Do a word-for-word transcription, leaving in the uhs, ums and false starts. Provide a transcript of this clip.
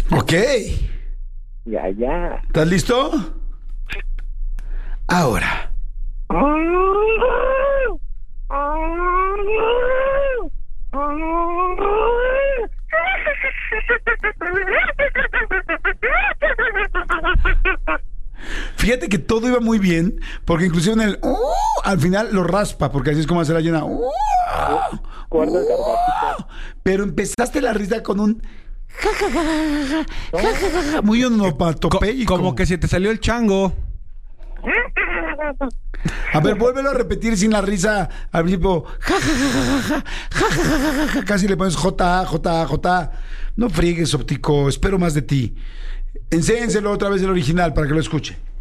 Ok. Ya, ya. ¿Estás listo? Ahora. Fíjate que todo iba muy bien, porque inclusive en el uh, al final lo raspa, porque así es como hace la llena. Uh, Cuerda el uh, garbanzo. pero empezaste la risa con un ja, ja, ja, ja, ja, ja, ja, ja, muy onomatopéyico. Como que se te salió el chango. A ver, vuélvelo a repetir sin la risa al principio. Ja, ja, ja, ja, ja, ja, ja, ja, ja, casi le pones J, J, J. No friegues, óptico, espero más de ti. Enséñenselo otra vez el original para que lo escuche.